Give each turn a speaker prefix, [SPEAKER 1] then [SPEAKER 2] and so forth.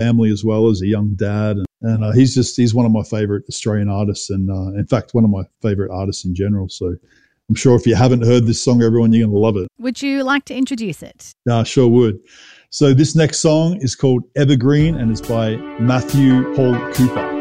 [SPEAKER 1] family as well as a young dad. And he's one of my favorite Australian artists, and in fact, one of my favorite artists in general. So I'm sure if you haven't heard this song, everyone, you're going to love it.
[SPEAKER 2] Would you like to introduce it?
[SPEAKER 1] I sure would. So this next song is called Evergreen, and it's by Matthew Paul Cooper.